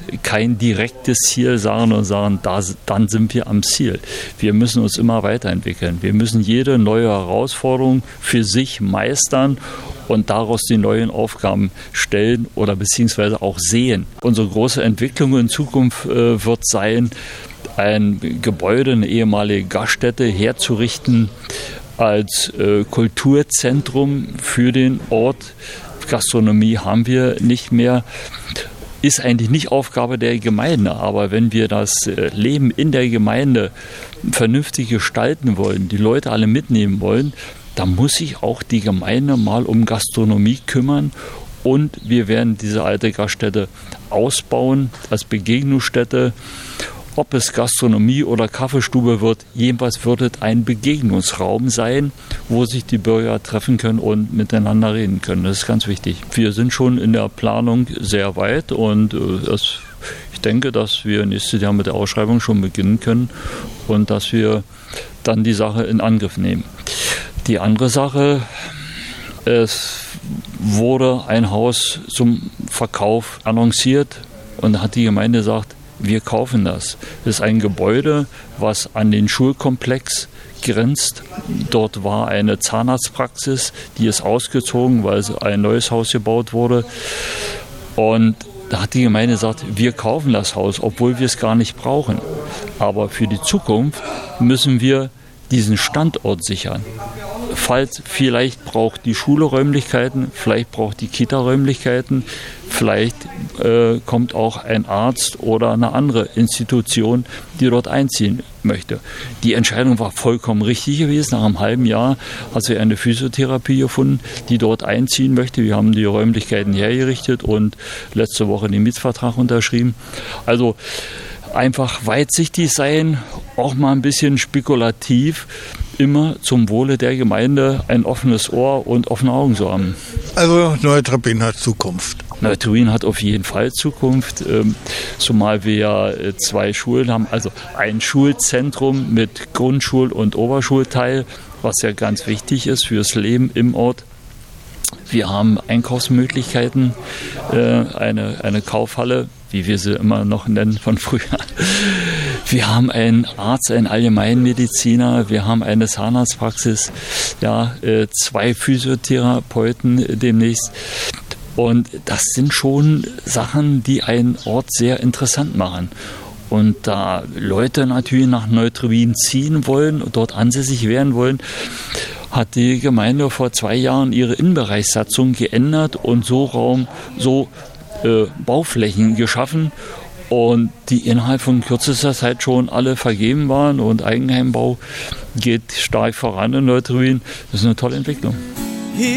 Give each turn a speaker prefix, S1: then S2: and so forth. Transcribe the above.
S1: kein direktes Ziel sagen und sagen, dann sind wir am Ziel. Wir müssen uns immer weiterentwickeln. Wir müssen jede neue Herausforderung für sich meistern und daraus die neuen Aufgaben stellen oder beziehungsweise auch sehen. Unsere große Entwicklung in Zukunft wird sein, ein Gebäude, eine ehemalige Gaststätte herzurichten als Kulturzentrum für den Ort. Gastronomie haben wir nicht mehr. Ist eigentlich nicht Aufgabe der Gemeinde, aber wenn wir das Leben in der Gemeinde vernünftig gestalten wollen, die Leute alle mitnehmen wollen, dann muss sich auch die Gemeinde mal um Gastronomie kümmern. Und wir werden diese alte Gaststätte ausbauen als Begegnungsstätte. Ob es Gastronomie oder Kaffeestube wird, jedenfalls wird es ein Begegnungsraum sein, wo sich die Bürger treffen können und miteinander reden können. Das ist ganz wichtig. Wir sind schon in der Planung sehr weit und ich denke, dass wir nächstes Jahr mit der Ausschreibung schon beginnen können und dass wir dann die Sache in Angriff nehmen. Die andere Sache, es wurde ein Haus zum Verkauf annonciert und da hat die Gemeinde gesagt, wir kaufen das. Das ist ein Gebäude, was an den Schulkomplex grenzt. Dort war eine Zahnarztpraxis, die ist ausgezogen, weil ein neues Haus gebaut wurde. Und da hat die Gemeinde gesagt, wir kaufen das Haus, obwohl wir es gar nicht brauchen. Aber für die Zukunft müssen wir diesen Standort sichern. Vielleicht braucht die Schule Räumlichkeiten, vielleicht braucht die Kita Räumlichkeiten, vielleicht kommt auch ein Arzt oder eine andere Institution, die dort einziehen möchte. Die Entscheidung war vollkommen richtig gewesen. Nach einem halben Jahr hat sie eine Physiotherapie gefunden, die dort einziehen möchte. Wir haben die Räumlichkeiten hergerichtet und letzte Woche den Mietvertrag unterschrieben. Also einfach weitsichtig sein, auch mal ein bisschen spekulativ, immer zum Wohle der Gemeinde ein offenes Ohr und offene Augen zu haben.
S2: Also Neuruppin hat Zukunft.
S1: Neuruppin hat auf jeden Fall Zukunft, zumal wir ja 2 Schulen haben, also ein Schulzentrum mit Grundschul- und Oberschulteil, was ja ganz wichtig ist fürs Leben im Ort. Wir haben Einkaufsmöglichkeiten, eine Kaufhalle, wie wir sie immer noch nennen von früher. Wir haben einen Arzt, einen Allgemeinmediziner, wir haben eine Zahnarztpraxis, 2 Physiotherapeuten demnächst. Und das sind schon Sachen, die einen Ort sehr interessant machen. Und da Leute natürlich nach Neuruppin ziehen wollen und dort ansässig werden wollen, hat die Gemeinde vor 2 Jahren ihre Innenbereichssatzung geändert und so Bauflächen geschaffen und die innerhalb von kürzester Zeit schon alle vergeben waren und Eigenheimbau geht stark voran in Neuruppin. Das ist eine tolle Entwicklung.